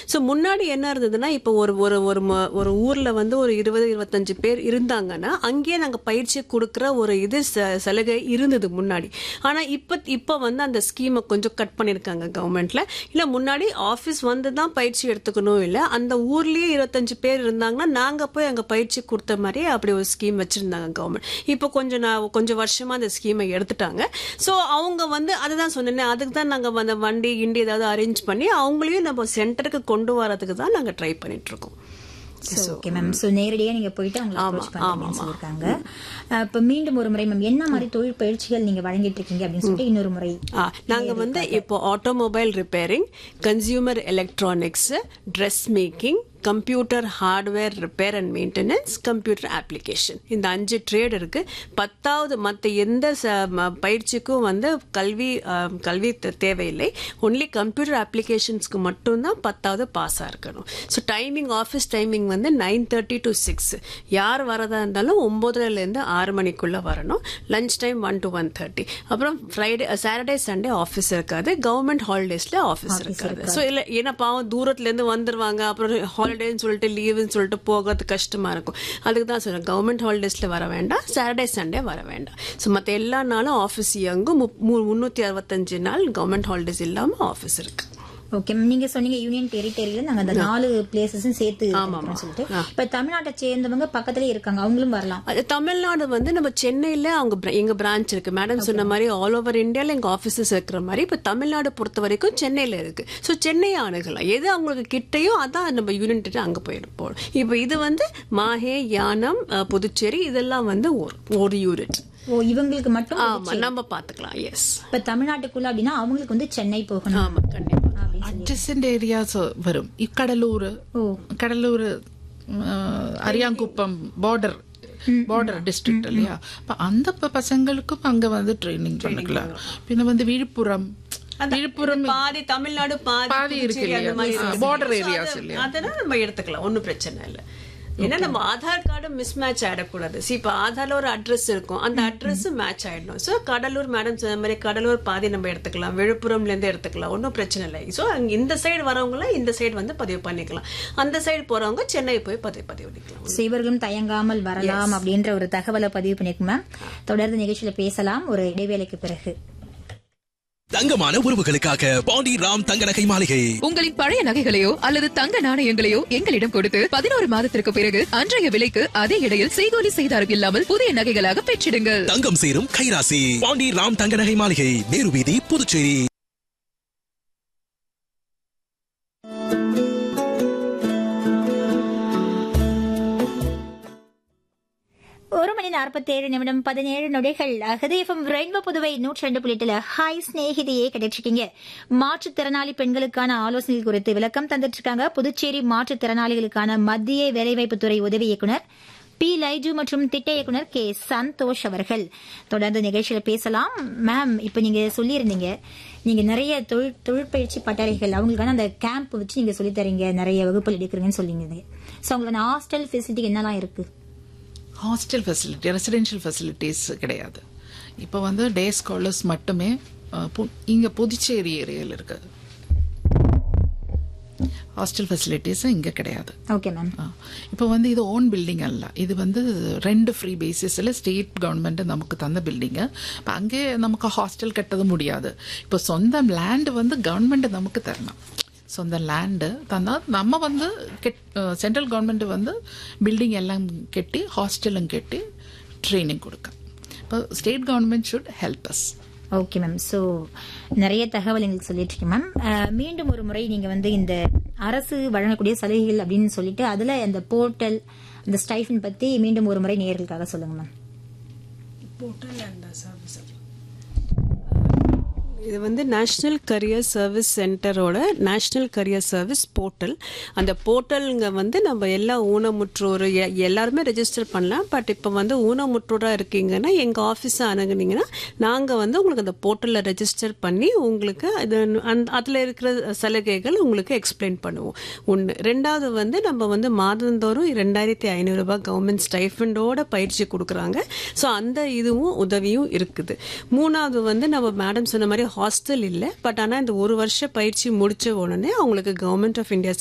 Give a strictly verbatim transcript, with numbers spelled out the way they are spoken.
So முன்னாடி என்ன இருந்ததுன்னா இப்போ ஒரு ஒரு ஒரு ம- ஒரு ஊர்ல வந்து ஒரு இருபது இருபத்தஞ்சு பேர் இருந்தாங்கன்னா அங்கேயே நாங்க பயிற்சி கொடுக்குற ஒரு இது ச- சலுகை இருந்தது முன்னாடி. ஆனா இப்ப இப்ப வந்து அந்த ஸ்கீமை கொஞ்சம் கட் பண்ணிருக்காங்க கவர்மெண்ட்ல. இல்ல முன்னாடி ஆபீஸ் வந்து தான் பயிற்சி எடுத்துக்கணும், இல்ல அந்த ஊர்லயே இருபத்தஞ்சு பேர் இருந்தாங்கன்னா நாங்க போய் அங்க பயிற்சி கொடுத்த மாதிரி அப்படி ஒரு ஸ்கீம் வச்சிருந்தாங்க கவர்மெண்ட். இப்போ கொஞ்சம் நான் கொஞ்சம் வருஷமா அந்த ஸ்கீமை எடுத்துட்டாங்க. ஸோ அவங்க வந்து அதுதான் சொன்னேன், அதுக்கு தான் நாங்க அந்த வண்டி கிண்டி ஏதாவது அரேஞ்ச் பண்ணி அவங்களையும் நம்ம சென்டருக்கு கொண்டு வரதுக்கு தான் நாங்க ட்ரை பண்ணிட்டு இருக்கோம். Okay ma'am. சோ நேரடியா நீங்க போயிட்டு அவங்க அப்ரோச் பண்ணுவீங்கன்னு சொல்லிருக்காங்க. இப்ப மீண்டும் ஒரு முறை மேம் என்ன மாதிரி தொழில் பயிற்சிகள் நீங்க வழங்கிட்டு இருக்கீங்க அப்படின்னு சொல்லிட்டு இன்னொரு முறை. ஆ, நாங்க வந்து இப்போ automobile repairing, consumer electronics, dress making, computer hardware repair and maintenance, computer application, இந்த அஞ்சு ட்ரேட் இருக்கு. பத்தாவது மற்ற எந்த ச- ம- பயிற்சிக்கும் வந்து கல்வி ஆ, கல்வி தே- தேவையில்லை. ஒன்லி கம்ப்யூட்டர் அப்ளிகேஷன்ஸ்க்கு மட்டும்தான் பத்தாவது பாஸா இருக்கணும். ஸோ டைமிங் ஆஃபீஸ் டைமிங் வந்து நைன் தேர்ட்டி டு சிக்ஸ். யார் வரதா இருந்தாலும் ஒன்பதுல இருந்து ஆறு மணிக்குள்ள வரணும். Lunch time one to one thirty. அப்புறம் ஃப்ரைடே சாட்டர்டே சண்டே ஆஃபீஸ் இருக்காது. கவர்மெண்ட் ஹாலிடேஸ்ல ஆஃபீஸ் இருக்காது. ஸோ இல்லை ஏன்னா பாவம் தூரத்துல இருந்து வந்துருவாங்க, அப்புறம் ஹாலிடேன்னு சொல்லிட்டு லீவுன்னு சொல்லிட்டு போகிறது கஷ்டமா இருக்கும். அதுக்கு தான் சொல்றேன், கவர்மெண்ட் ஹாலிடேஸ்ல வர வேண்டாம், சாட்டர்டே சண்டே வர வேண்டாம். ஸோ மற்ற எல்லா நாளும் ஆஃபீஸ் இயங்கும். முன்னூத்தி அறுபத்தஞ்சு நாள் கவர்மெண்ட் ஹாலிடேஸ் இல்லாம ஆஃபீஸ் இருக்கு. ஓகே நீங்க சொன்னீங்க யூனியன் டெரிட்டரியில நாங்க அந்த நாலு பிளேசஸும் சேர்த்து இருக்கோம்னு சொல்லிட்டு. இப்ப தமிழ்நாட்டை சேர்ந்தவங்க பக்கத்திலே இருக்காங்க, அவங்களும் வரலாம். அது தமிழ்நாடு வந்து நம்ம சென்னையில அவங்க bra- எங்க பிரான்ச் இருக்கு. மேடம் சொன்ன மாதிரி ஆல் ஓவர் இந்தியால எங்க ஆபீசஸ் இருக்கிற மாதிரி இப்ப தமிழ்நாடு பொறுத்த வரைக்கும் சென்னையில இருக்கு. ஸோ சென்னையை அணுகலாம். எது அவங்களுக்கு கிட்டையோ அதான் நம்ம யூனிட் அங்க போயிருப்போம். இப்ப இது வந்து மாஹே, யானம், அஹ், புதுச்சேரி இதெல்லாம் வந்து ஒரு ஒரு யூனிட். ஓ இவங்களுக்கு மட்டும் ஆமா நம்ம பாத்துக்கலாம். எஸ், இப்ப தமிழ்நாட்டுக்குள்ள அப்படின்னா அவங்களுக்கு வந்து சென்னை போகணும். ஆமா கண்டிப்பா. அட்ஜசன்ட் ஏரியாஸ் வரும். Cuddalore Cuddalore Ariyankuppam border border district இல்லையா, அப்ப அந்த ப- பசங்களுக்கும் அங்க வந்து ட்ரைனிங் பண்ணிக்கலாம். பின்ன வந்து விழுப்புரம் விழுப்புரம் பாதி தமிழ்நாடு பாதி பாதி இருக்கு புதுச்சேரி, அந்த மாதிரி இல்லையா, இருக்கு. பார்டர் So ஏரியாஸ் அது- இல்லையா. அதெல்லாம் நம்ம எடுத்துக்கலாம், ஒன்னும் பிரச்சனை இல்லை. ஏன்னா நம்ம ஆதார் கார்டு மிஸ் மேட்ச் ஆயிடக்கூடாது. சி இப்ப ஆதார்ல ஒரு அட்ரஸ் இருக்கும், அந்த அட்ரஸ் மேட்ச் ஆயிடணும். சோ கடலூர் மேடம் சொன்ன மாதிரி கடலூர் பாதி நம்ம எடுத்துக்கலாம், விழுப்புரம்ல இருந்து எடுத்துக்கலாம், ஒன்னும் பிரச்சனை இல்லை. சோ இந்த சைடு வரவங்க இந்த சைடு வந்து பதிவு பண்ணிக்கலாம், அந்த சைடு போறவங்க சென்னை போய் பதிவு பதிவு பண்ணிக்கலாம். So, இவர்களும் தயங்காமல் வரலாம் அப்படின்ற ஒரு தகவலை பதிவு பண்ணிருக்கோம் மேம். தொடர்ந்து நிகழ்ச்சியில பேசலாம் ஒரு இடைவேளைக்கு பிறகு. தங்கமான உறவுகளுக்காக பாண்டி ராம் தங்க நகை மாளிகை. உங்களின் பழைய நகைகளையோ அல்லது தங்க நாணயங்களையோ எங்களிடம் கொடுத்து பதினோரு மாதத்திற்கு பிறகு அன்றைய விலைக்கு அதே இடையில் செய்கூலி செய்தாரம் இல்லாமல் புதிய நகைகளாக பெற்றிடுங்கள். தங்கம் சேரும் கைராசி பாண்டி ராம் தங்க நகை மாளிகை, நேரு வீதி, புதுச்சேரி. ஒரு மணி நாற்பத்தி ஏழு நிமிடம் பதினேழு நொடிகள். ஹதேஃபம் ரெயின்போ புதுவை நூற்றி ரெண்டு புள்ளிட்டுல ஹாய் ஸ்நேகிதியே கிடைச்சிருக்கீங்க. மாற்றுத்திறனாளி பெண்களுக்கான ஆலோசனைகள் குறித்து விளக்கம் தந்துட்டு இருக்காங்க புதுச்சேரி மாற்றுத்திறனாளிகளுக்கான மத்திய வேலைவாய்ப்புத்துறை உதவி இயக்குனர் பி லைஜு மற்றும் திட்ட இயக்குனர் கே சந்தோஷ் அவர்கள். தொடர்ந்து நிகழ்ச்சியில பேசலாம். மேம் இப்ப நீங்க சொல்லியிருந்தீங்க நீங்க நிறைய தொழில் தொழிற்பயிற்சி பட்டறைகள் அவங்களுக்கான அந்த கேம்ப் வச்சு நீங்க சொல்லித் தரீங்க, நிறைய வகுப்புகள் எடுக்கிறீங்கன்னு சொல்லிங்க. சோ அவங்களுக்கு ஹாஸ்டல் ஃபெசிலிட்டி என்னெல்லாம் இருக்கு? ஹாஸ்டல் ஃபெசிலிட்டி ரெசிடென்ஷியல் ஃபெசிலிட்டிஸ் கிடையாது. இப்போ வந்து டே ஸ்காலர்ஸ் மட்டுமே அஹ், பு- இங்க புதுச்சேரி ஏரியாவில் இருக்கு. ஹாஸ்டல் ஃபெசிலிட்டிஸ் இங்க கிடையாது. Okay ma'am. இப்போ வந்து இது ஓன் பில்டிங் அல்ல, இது வந்து ரெண்டு ஃப்ரீ பேசிஸில் ஸ்டேட் கவர்மெண்ட் நமக்கு தந்த பில்டிங்கு. இப்போ அங்கே நமக்கு ஹாஸ்டல் கட்டது முடியாது. இப்போ சொந்த லேண்டு வந்து கவர்மெண்ட் நமக்கு தரணும். சொந்த லேண்டு தந்தா நம்ம வந்து சென்ட்ரல் கவர்மெண்ட் வந்து பில்டிங் எல்லாம் கட்டி ஹாஸ்டலும் கட்டி ட்ரைனிங் கொடுக்க. இப்போ state government should help us. Okay ma'am. So நிறைய தகவல் எங்களுக்கு சொல்லிட்டு இருக்கீங்க மேம். மீண்டும் ஒரு முறை நீங்க வந்து இந்த அரசு வழங்கக்கூடிய சலுகைகள் அப்படின்னு சொல்லிட்டு அதுல அந்த போர்ட்டல் அந்த ஸ்டைஃபன் பத்தி மீண்டும் ஒரு முறை நேயர்களுக்காக சொல்லுங்க மேம். இது வந்து national career service சென்டரோட national career service portal. அந்த போர்ட்டலுங்க வந்து நம்ம எல்லா ஊனமுற்றோர் எ- எல்லாருமே ரெஜிஸ்டர் பண்ணலாம். பட் இப்போ வந்து ஊனமுற்றோராக இருக்கீங்கன்னா எங்கள் ஆஃபீஸை அணுகுனீங்கன்னா நாங்கள் வந்து உங்களுக்கு அந்த போர்ட்டலில் ரெஜிஸ்டர் பண்ணி உங்களுக்கு அது அந்த அதில் இருக்கிற சலுகைகள் உங்களுக்கு எக்ஸ்பிளைன் பண்ணுவோம். ஒன்று. ரெண்டாவது வந்து நம்ம வந்து மாதந்தோறும் ரெண்டாயிரத்தி ஐநூறுரூபா கவர்மெண்ட் ஸ்டைஃபண்டோட பயிற்சி கொடுக்குறாங்க. ஸோ அந்த இதுவும் உதவியும் இருக்குது. மூணாவது வந்து நம்ம மேடம் சொன்ன மாதிரி ஹாஸ்டல் இல்லை, பட் ஆனால் இந்த ஒரு வருஷ பயிற்சி முடிச்ச உடனே அவங்களுக்கு கவர்மெண்ட் ஆஃப் இந்தியா